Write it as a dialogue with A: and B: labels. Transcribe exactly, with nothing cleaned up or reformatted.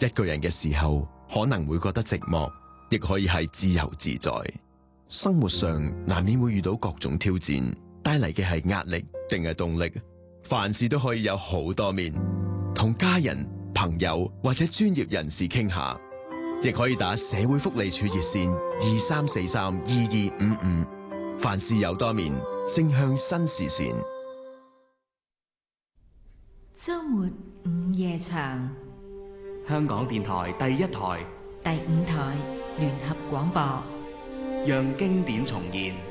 A: 一個人嘅時候可能會覺得寂寞，亦可以係自由自在。生活上難免會遇到各種挑戰，帶嚟嘅係壓力定係動力？凡事都可以有好多面，同家人、朋友或者專業人士傾下，亦可以打社會福利處熱線二三四三二二五五。凡事有多面，正向新視線。
B: 周末午夜場，
C: 香港電台第一台、
B: 第五台聯合廣播，
C: 讓經典重現。